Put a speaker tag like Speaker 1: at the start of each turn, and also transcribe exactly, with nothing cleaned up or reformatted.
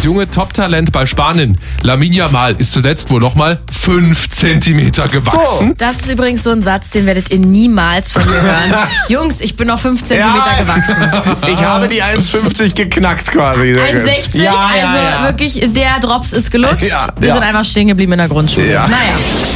Speaker 1: Das junge Top-Talent bei Spanien, Lamine Yamal, ist zuletzt wohl nochmal fünf Zentimeter gewachsen.
Speaker 2: So. Das ist übrigens so ein Satz, den werdet ihr niemals von mir hören. Jungs, ich bin noch fünf Zentimeter
Speaker 3: Ja.
Speaker 2: gewachsen.
Speaker 3: Ich habe die eins fünfzig geknackt quasi. Sehr
Speaker 2: eins
Speaker 3: gut.
Speaker 2: sechzig,
Speaker 3: Ja,
Speaker 2: also
Speaker 3: ja, ja.
Speaker 2: wirklich, der Drops ist gelutscht.
Speaker 3: Ja,
Speaker 2: Wir
Speaker 3: ja.
Speaker 2: sind einfach stehen geblieben in der Grundschule.
Speaker 3: Ja.
Speaker 2: Naja.